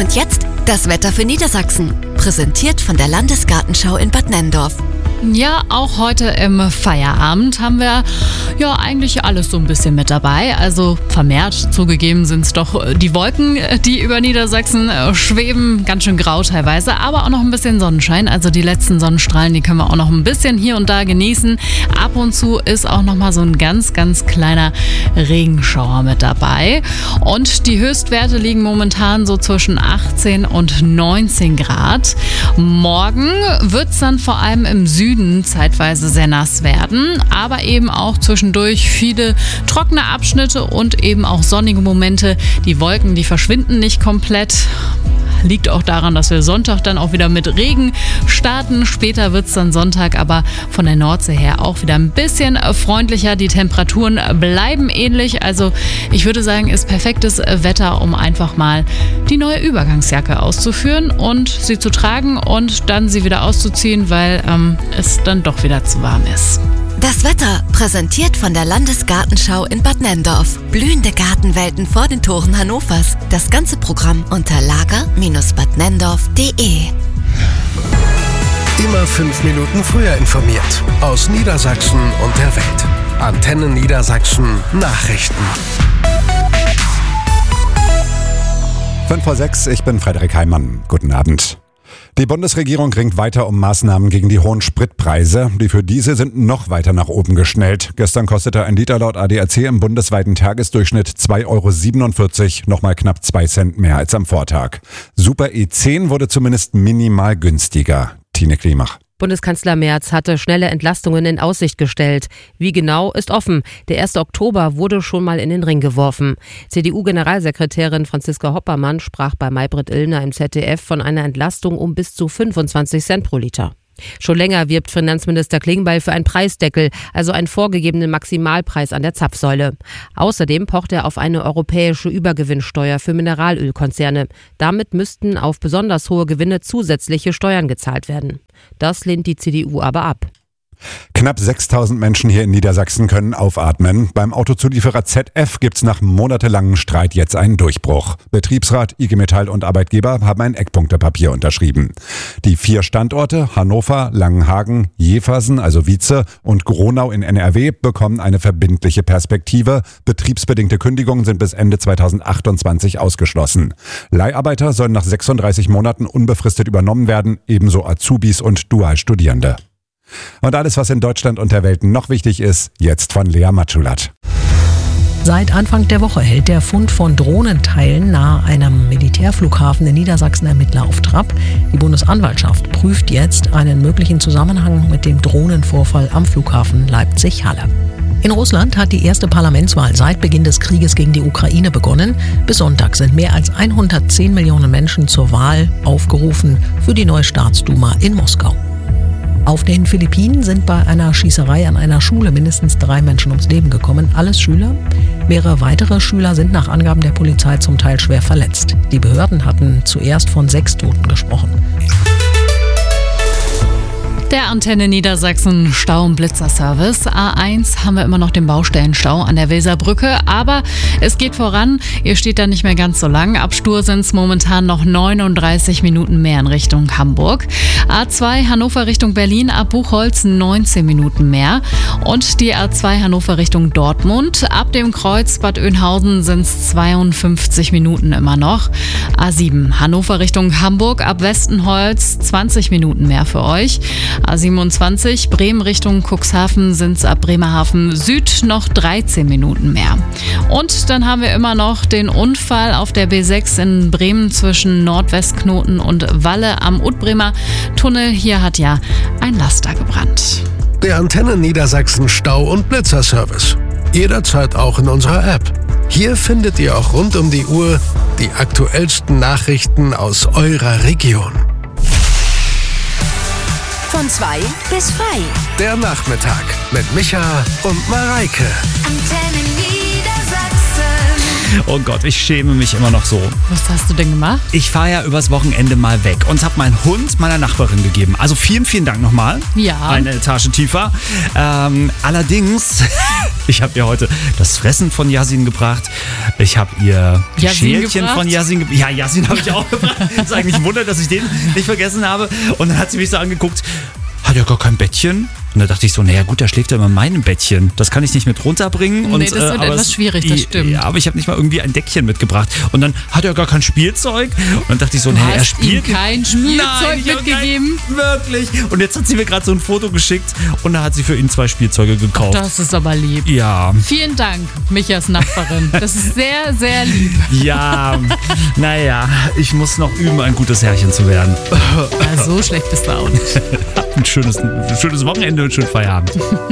Und jetzt das Wetter für Niedersachsen. Präsentiert von der Landesgartenschau in Bad Nenndorf. Ja, auch heute im Feierabend haben wir ja eigentlich alles so ein bisschen mit dabei. Also vermehrt zugegeben sind es doch die Wolken, die über Niedersachsen schweben. Ganz schön grau teilweise, aber auch noch ein bisschen Sonnenschein. Also die letzten Sonnenstrahlen, die können wir auch noch ein bisschen hier und da genießen. Ab und zu ist auch noch mal so ein ganz, ganz kleiner Regenschauer mit dabei. Und die Höchstwerte liegen momentan so zwischen 18 und 19 Grad. Morgen wird es dann vor allem im Süden zeitweise sehr nass werden, aber eben auch zwischendurch viele trockene Abschnitte und eben auch sonnige Momente. Die Wolken, die verschwinden nicht komplett. Liegt auch daran, dass wir Sonntag dann auch wieder mit Regen starten. Später wird es dann Sonntag, aber von der Nordsee her auch wieder ein bisschen freundlicher. Die Temperaturen bleiben ähnlich. Also ich würde sagen, ist perfektes Wetter, um einfach mal die neue Übergangsjacke auszuführen und sie zu tragen und dann sie wieder auszuziehen, weil es dann doch wieder zu warm ist. Das Wetter präsentiert von der Landesgartenschau in Bad Nenndorf. Blühende Gartenwelten vor den Toren Hannovers. Das ganze Programm unter lager-badnenndorf.de. Immer 5 Minuten früher informiert. Aus Niedersachsen und der Welt. Antenne Niedersachsen Nachrichten. 5:06, ich bin Frederik Heimann. Guten Abend. Die Bundesregierung ringt weiter um Maßnahmen gegen die hohen Spritpreise. Die für Diesel sind noch weiter nach oben geschnellt. Gestern kostete ein Liter laut ADAC im bundesweiten Tagesdurchschnitt 2,47 €, nochmal knapp 2 Cent mehr als am Vortag. Super E10 wurde zumindest minimal günstiger. Tine Klimach. Bundeskanzler Merz hatte schnelle Entlastungen in Aussicht gestellt. Wie genau, ist offen. Der 1. Oktober wurde schon mal in den Ring geworfen. CDU-Generalsekretärin Franziska Hoppermann sprach bei Maybrit Illner im ZDF von einer Entlastung um bis zu 25 Cent pro Liter. Schon länger wirbt Finanzminister Klingbeil für einen Preisdeckel, also einen vorgegebenen Maximalpreis an der Zapfsäule. Außerdem pocht er auf eine europäische Übergewinnsteuer für Mineralölkonzerne. Damit müssten auf besonders hohe Gewinne zusätzliche Steuern gezahlt werden. Das lehnt die CDU aber ab. Knapp 6.000 Menschen hier in Niedersachsen können aufatmen. Beim Autozulieferer ZF gibt's nach monatelangem Streit jetzt einen Durchbruch. Betriebsrat, IG Metall und Arbeitgeber haben ein Eckpunktepapier unterschrieben. Die 4 Standorte Hannover, Langenhagen, Jeversen, also Wietze und Gronau in NRW bekommen eine verbindliche Perspektive. Betriebsbedingte Kündigungen sind bis Ende 2028 ausgeschlossen. Leiharbeiter sollen nach 36 Monaten unbefristet übernommen werden, ebenso Azubis und Dualstudierende. Und alles, was in Deutschland und der Welt noch wichtig ist, jetzt von Lea Matschulat. Seit Anfang der Woche hält der Fund von Drohnenteilen nahe einem Militärflughafen in Niedersachsen Ermittler auf Trab. Die Bundesanwaltschaft prüft jetzt einen möglichen Zusammenhang mit dem Drohnenvorfall am Flughafen Leipzig-Halle. In Russland hat die erste Parlamentswahl seit Beginn des Krieges gegen die Ukraine begonnen. Bis Sonntag sind mehr als 110 Millionen Menschen zur Wahl aufgerufen für die neue Staatsduma in Moskau. Auf den Philippinen sind bei einer Schießerei an einer Schule mindestens 3 Menschen ums Leben gekommen, alles Schüler. Mehrere weitere Schüler sind nach Angaben der Polizei zum Teil schwer verletzt. Die Behörden hatten zuerst von 6 Toten gesprochen. Der Antenne Niedersachsen Stau- und Blitzerservice. A1 haben wir immer noch den Baustellenstau an der Weserbrücke, aber es geht voran. Ihr steht da nicht mehr ganz so lang. Ab Stur sind es momentan noch 39 Minuten mehr in Richtung Hamburg. A2 Hannover Richtung Berlin, ab Buchholz 19 Minuten mehr. Und die A2 Hannover Richtung Dortmund. Ab dem Kreuz Bad Oeynhausen sind es 52 Minuten immer noch. A7 Hannover Richtung Hamburg, ab Westenholz 20 Minuten mehr für euch. A27 Bremen Richtung Cuxhaven sind es ab Bremerhaven Süd noch 13 Minuten mehr. Und dann haben wir immer noch den Unfall auf der B6 in Bremen zwischen Nordwestknoten und Walle am Utbremer Tunnel. Hier hat ja ein Laster gebrannt. Der Antenne Niedersachsen Stau- und Blitzerservice. Jederzeit auch in unserer App. Hier findet ihr auch rund um die Uhr die aktuellsten Nachrichten aus eurer Region. Von 2 bis 3. Der Nachmittag mit Micha und Mareike. Antenne Niedersachsen. Oh Gott, ich schäme mich immer noch so. Was hast du denn gemacht? Ich fahre ja übers Wochenende mal weg und habe meinen Hund meiner Nachbarin gegeben. Also vielen, vielen Dank nochmal. Ja. Eine Etage tiefer. Allerdings, ich habe ihr heute das Fressen von Yasin gebracht. Ich habe ihr die Schälchen von Yasin gebracht. Ja, Yasin habe ich auch gebracht. Das ist eigentlich ein Wunder, dass ich den nicht vergessen habe. Und dann hat sie mich so angeguckt, hat ja gar kein Bettchen. Und da dachte ich so, naja gut, da schläft er immer in meinem Bettchen. Das kann ich nicht mit runterbringen. Nee, das wird etwas schwierig, das stimmt. Ja, aber ich habe nicht mal irgendwie ein Deckchen mitgebracht. Und dann hat er gar kein Spielzeug. Und dann dachte ich so, naja, er spielt. Ihm kein Spielzeug mitgegeben? Wirklich. Und jetzt hat sie mir gerade so ein Foto geschickt und da hat sie für ihn 2 Spielzeuge gekauft. Das ist aber lieb. Ja. Vielen Dank, Michas Nachbarin. Das ist sehr, sehr lieb. Ja, naja, ich muss noch üben, ein gutes Herrchen zu werden. Ja, so schlecht bist du auch nicht. Ein schönes Wochenende und schönen Feierabend.